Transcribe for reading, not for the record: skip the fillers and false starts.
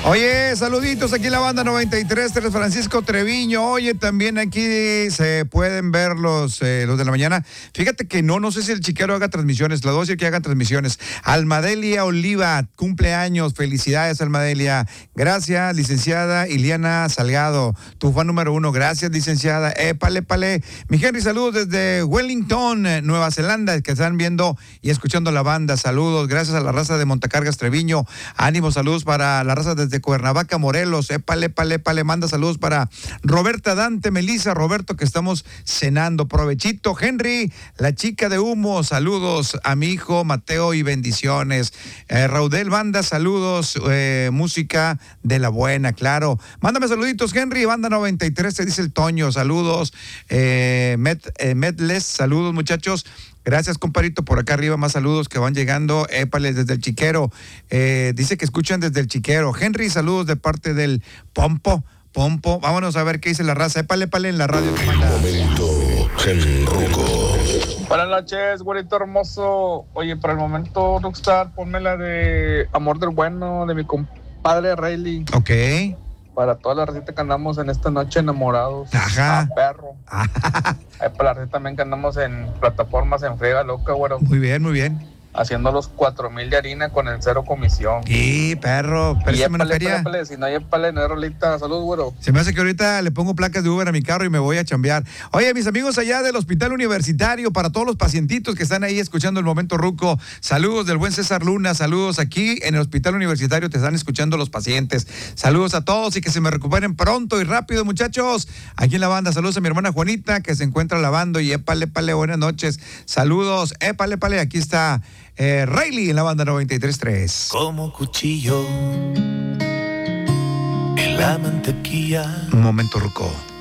Oye, saluditos aquí en la banda 93.3 Francisco Treviño. Oye, también aquí se pueden ver los de la mañana. Fíjate que no sé si el chiquero haga transmisiones. Le voy a decir que hagan transmisiones. Almadelia Oliva, cumpleaños. Felicidades, Almadelia. Gracias, licenciada Iliana Salgado, tu fan número 1. Gracias, licenciada. Pale. Mi Henry, saludos desde Wellington, Nueva Zelanda, que están viendo y escuchando la banda. Saludos, gracias a la raza de Montacargas Treviño. Ánimo, saludos para la raza de Cuernavaca, Morelos. Pale, manda saludos para Roberta, Dante, Melissa, Roberto, que estamos cenando. Provechito, Henry, la chica de humo, saludos a mi hijo Mateo y bendiciones. Raudel, banda, saludos, música de la buena, claro. Mándame saluditos, Henry, banda 93, te dice el Toño, saludos. Medles, saludos, muchachos. Gracias, compadrito, por acá arriba más saludos que van llegando. Épale, desde el Chiquero. Dice que escuchan desde el Chiquero. Henry, saludos de parte del Pompo. Vámonos a ver qué dice la raza. Épale, en la radio. Momento Genruco. Buenas noches, güerito hermoso. Oye, para el momento, Rockstar, ponme la de Amor del Bueno, de mi compadre Rayleigh. Ok. Para toda la receta que andamos en esta noche enamorados. Ajá. Perro. Para la receta también que andamos en plataformas en friega loca, güero. Muy bien. Haciendo los 4,000 de harina con el 0 comisión. Sí, perro, préstame una feria. Épale, si no hay épale, no hay rolita. Salud, güero. Se me hace que ahorita le pongo placas de Uber a mi carro y me voy a chambear. Oye, mis amigos allá del Hospital Universitario, para todos los pacientitos que están ahí escuchando el Momento Ruco, saludos del buen César Luna, saludos aquí en el Hospital Universitario, te están escuchando los pacientes. Saludos a todos y que se me recuperen pronto y rápido, muchachos. Aquí en la banda, saludos a mi hermana Juanita, que se encuentra lavando, y épale, buenas noches. Saludos, épale, aquí está Rayleigh en la banda 93.3. Como cuchillo en la mantequilla. Un Momento Ruco.